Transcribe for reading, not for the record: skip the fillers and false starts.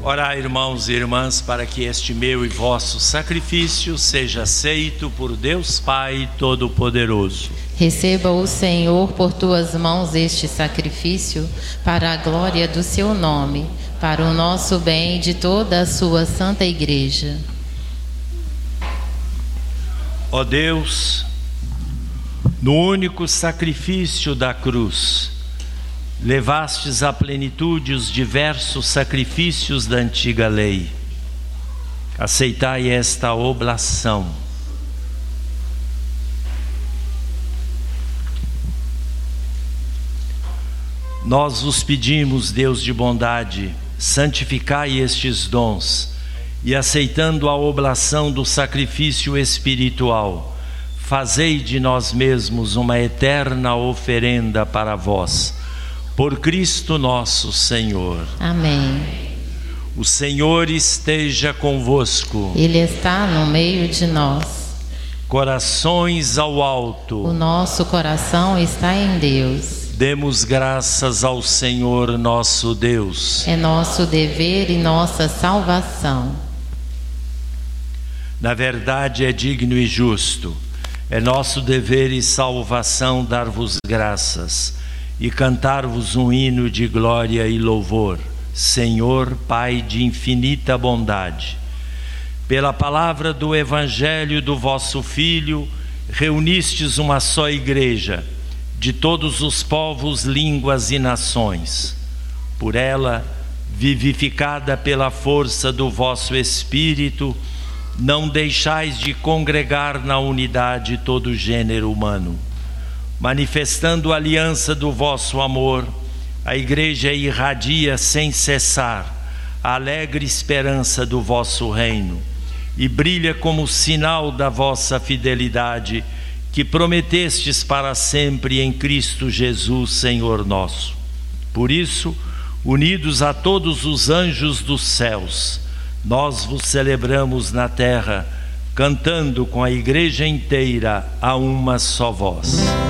Orai, irmãos e irmãs, para que este meu e vosso sacrifício seja aceito por Deus Pai Todo-Poderoso. Receba o Senhor por tuas mãos este sacrifício, para a glória do seu nome, para o nosso bem e de toda a sua santa Igreja. Ó Deus, no único sacrifício da cruz, levastes à plenitude os diversos sacrifícios da antiga lei. Aceitai esta oblação. Nós vos pedimos, Deus de bondade, santificai estes dons e, aceitando a oblação do sacrifício espiritual, fazei de nós mesmos uma eterna oferenda para vós. Por Cristo nosso Senhor. Amém. O Senhor esteja convosco. Ele está no meio de nós. Corações ao alto. O nosso coração está em Deus. Demos graças ao Senhor nosso Deus. É nosso dever e nossa salvação. Na verdade é digno e justo. É nosso dever e salvação dar-vos graças e cantar-vos um hino de glória e louvor, Senhor, Pai de infinita bondade. Pela palavra do Evangelho do vosso Filho, reunistes uma só igreja, de todos os povos, línguas e nações. Por ela, vivificada pela força do vosso Espírito, não deixais de congregar na unidade todo o gênero humano. Manifestando a aliança do vosso amor, a Igreja irradia sem cessar a alegre esperança do vosso reino e brilha como sinal da vossa fidelidade, que prometestes para sempre em Cristo Jesus, Senhor nosso. Por isso, unidos a todos os anjos dos céus, nós vos celebramos na terra, cantando com a Igreja inteira a uma só voz.